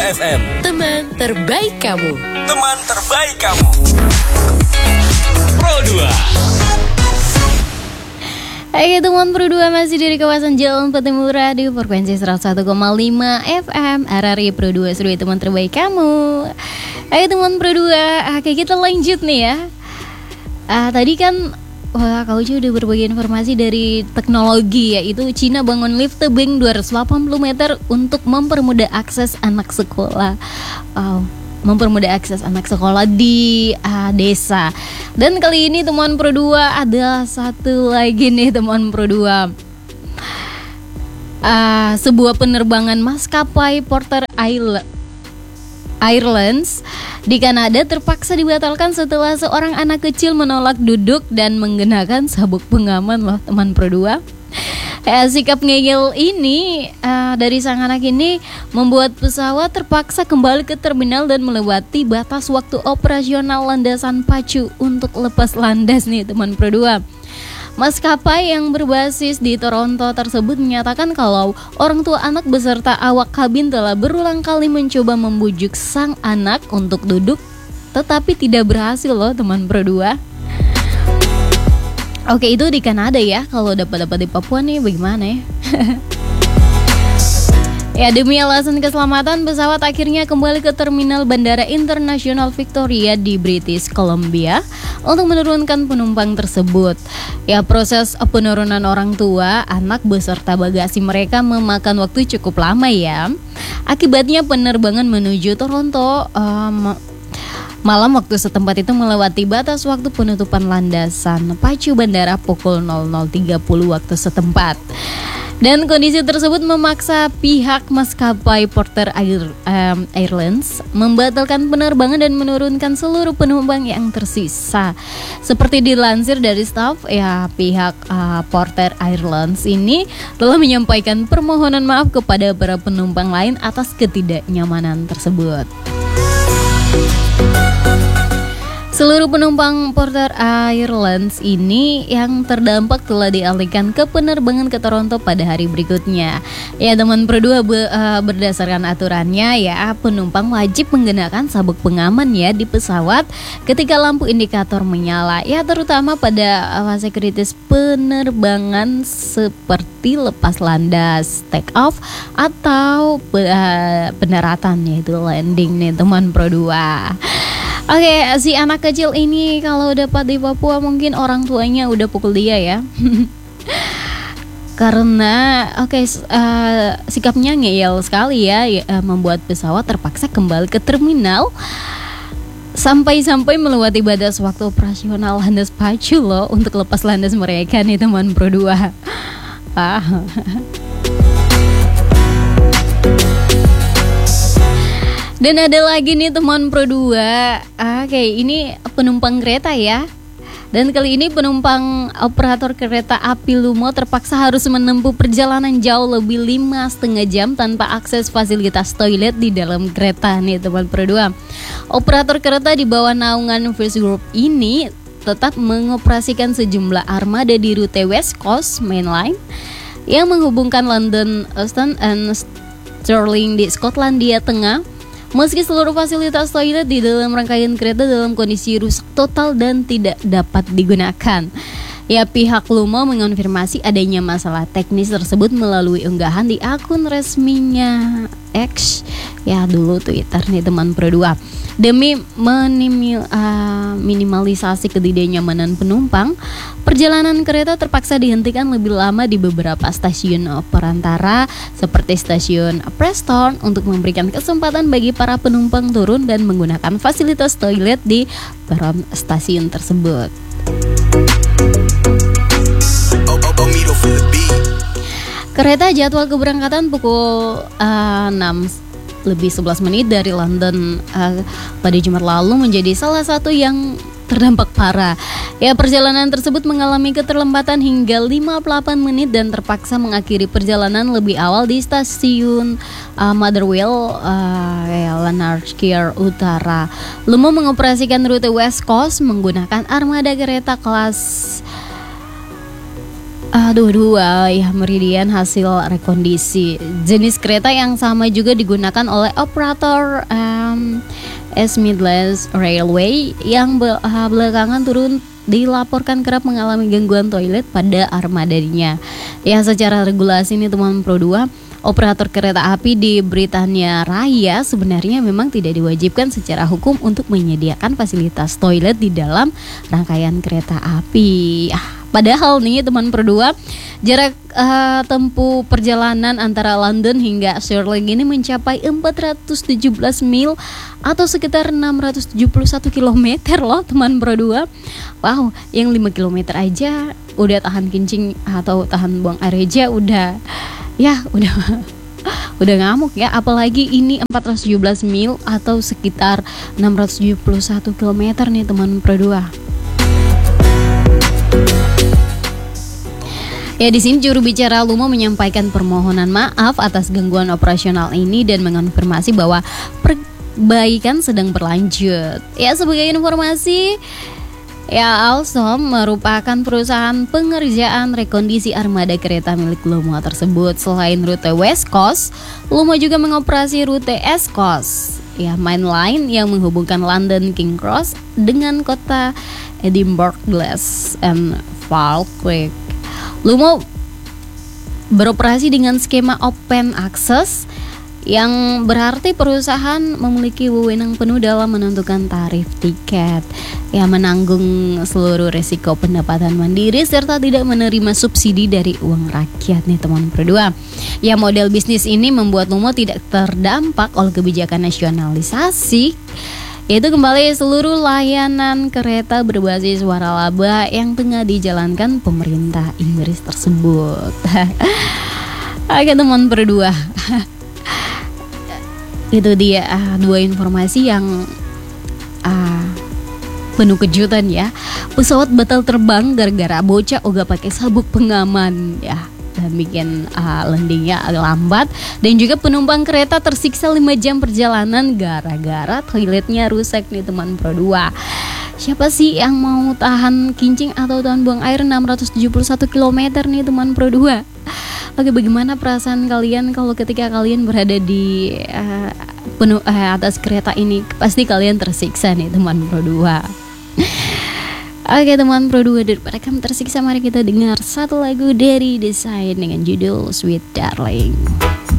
FM. Teman terbaik kamu. Teman terbaik kamu. Pro 2. Hai teman Pro 2, masih dari kawasan Jalan Petimura di frekuensi 101,5 FM RRI Pro 2, seru teman terbaik kamu. Hai teman Pro 2, oke kita lanjut nih ya. Tadi kan Kak Uci udah berbagi informasi dari teknologi, yaitu Cina bangun lift tebing 280 meter untuk mempermudah akses anak sekolah. Mempermudah akses anak sekolah di desa. Dan kali ini teman Pro 2 ada satu lagi nih teman Pro 2. Sebuah penerbangan maskapai Porter Airlines di Kanada terpaksa dibatalkan setelah seorang anak kecil menolak duduk dan mengenakan sabuk pengaman loh teman Pro 2. Sikap ngeyel ini dari sang anak ini membuat pesawat terpaksa kembali ke terminal dan melewati batas waktu operasional landasan pacu untuk lepas landas nih teman Pro 2. Maskapai yang berbasis di Toronto tersebut menyatakan kalau orang tua anak beserta awak kabin telah berulang kali mencoba membujuk sang anak untuk duduk, tetapi tidak berhasil loh teman Pro 2. Oke, itu di Kanada ya. Kalau dapat di Papua nih bagaimana ya? Ya, demi alasan keselamatan, pesawat akhirnya kembali ke Terminal Bandara Internasional Victoria di British Columbia untuk menurunkan penumpang tersebut. Ya, proses penurunan orang tua, anak beserta bagasi mereka memakan waktu cukup lama ya. Akibatnya penerbangan menuju Toronto malam waktu setempat itu melewati batas waktu penutupan landasan pacu bandara pukul 00.30 waktu setempat. Dan kondisi tersebut memaksa pihak maskapai Porter Airlines membatalkan penerbangan dan menurunkan seluruh penumpang yang tersisa. Seperti dilansir dari staf ya, pihak Porter Airlines ini telah menyampaikan permohonan maaf kepada para penumpang lain atas ketidaknyamanan tersebut. Seluruh penumpang Porter Airlines ini yang terdampak telah dialihkan ke penerbangan ke Toronto pada hari berikutnya. Ya teman Pro 2, berdasarkan aturannya ya, penumpang wajib menggunakan sabuk pengaman ya di pesawat ketika lampu indikator menyala. Ya terutama pada fase kritis penerbangan seperti lepas landas, take off atau pendaratan, yaitu landing nih teman Pro 2. Oke, si anak kecil ini kalau dapat di Papua mungkin orang tuanya udah pukul dia ya. Karena sikapnya ngeyel sekali ya, membuat pesawat terpaksa kembali ke terminal sampai melewati batas waktu operasional landas pacu loh untuk lepas landas mereka nih teman Pro 2. Dan ada lagi nih teman Pro 2. Oke, ini penumpang kereta ya. Dan kali ini penumpang operator kereta api Lumo terpaksa harus menempuh perjalanan jauh lebih 5,5 jam tanpa akses fasilitas toilet di dalam kereta nih teman Pro 2. Operator kereta di bawah naungan First Group ini tetap mengoperasikan sejumlah armada di rute West Coast Main Line yang menghubungkan London Euston dan Stirling di Skotlandia Tengah. Meski seluruh fasilitas toilet di dalam rangkaian kereta dalam kondisi rusak total dan tidak dapat digunakan. Ya, pihak Lumo mengonfirmasi adanya masalah teknis tersebut melalui unggahan di akun resminya X, ya dulu Twitter nih teman Pro 2. Demi minimalisasi ketidaknyamanan penumpang, perjalanan kereta terpaksa dihentikan lebih lama di beberapa stasiun perantara seperti stasiun Preston untuk memberikan kesempatan bagi para penumpang turun dan menggunakan fasilitas toilet di peron stasiun tersebut. Kereta jadwal keberangkatan pukul 6:11 dari London pada Jumat lalu menjadi salah satu yang terdampak parah. Ya, perjalanan tersebut mengalami keterlambatan hingga 58 menit dan terpaksa mengakhiri perjalanan lebih awal di stasiun Motherwell, Lanarkshire Utara. Lumo mengoperasikan rute West Coast menggunakan armada kereta kelas Dua-dua ya Meridian hasil rekondisi. Jenis kereta yang sama juga digunakan oleh operator East Midlands Railway yang belakangan turun dilaporkan kerap mengalami gangguan toilet pada armadanya. Ya, secara regulasi nih teman Pro 2, operator kereta api di Britania Raya sebenarnya memang tidak diwajibkan secara hukum untuk menyediakan fasilitas toilet di dalam rangkaian kereta api. Padahal nih teman Pro 2, jarak tempuh perjalanan antara London hingga Stirling ini mencapai 417 mil atau sekitar 671 km loh teman Pro 2. Wow, yang 5 km aja udah tahan kencing atau tahan buang air aja udah udah ngamuk ya, apalagi ini 417 mil atau sekitar 671 km nih teman Pro 2. Ya, di sini juru bicara Lumo menyampaikan permohonan maaf atas gangguan operasional ini dan mengonfirmasi bahwa perbaikan sedang berlanjut. Ya, sebagai informasi, ya, Alstom merupakan perusahaan pengerjaan rekondisi armada kereta milik Lumo tersebut. Selain rute West Coast, Lumo juga mengoperasi rute East Coast, ya, main line yang menghubungkan London King Cross dengan kota Edinburgh, Glasgow, and Falkirk. Lumo beroperasi dengan skema open access yang berarti perusahaan memiliki wewenang penuh dalam menentukan tarif tiket, ya, menanggung seluruh resiko pendapatan mandiri serta tidak menerima subsidi dari uang rakyat nih teman Pro 2. Ya, model bisnis ini membuat Lumo tidak terdampak oleh kebijakan nasionalisasi, yaitu kembali seluruh layanan kereta berbasis waralaba yang tengah dijalankan pemerintah Inggris tersebut. Oke teman Pro 2, itu dia dua informasi yang penuh kejutan ya. Pesawat batal terbang gara-gara bocah ogah pakai sabuk pengaman ya, dan bikin landingnya agak lambat. Dan juga penumpang kereta tersiksa 5 jam perjalanan gara-gara toiletnya rusak nih teman Pro 2. Siapa sih yang mau tahan kincing atau tahan buang air 671 km nih teman Pro 2? Oke, bagaimana perasaan kalian kalau ketika kalian berada di atas kereta ini? Pasti kalian tersiksa nih teman Pro 2. Oke teman Pro 2, daripada kamu tersiksa, mari kita dengar satu lagu dari The Sign dengan judul Sweet Darling.